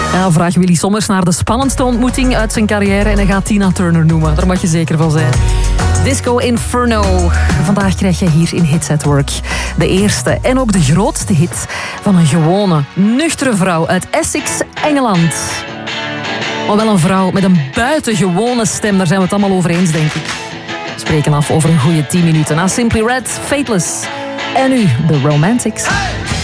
Ja, vraag Willy Sommers naar de spannendste ontmoeting uit zijn carrière en hij gaat Tina Turner noemen. Daar mag je zeker van zijn. Disco Inferno. Vandaag krijg je hier in Hits at Work de eerste en ook de grootste hit van een gewone, nuchtere vrouw uit Essex, Engeland. Maar wel een vrouw met een buitengewone stem. Daar zijn we het allemaal over eens, denk ik. We spreken af over een goede 10 minuten. Na Simply Red, Fateless. En nu, The Romantics. Hey!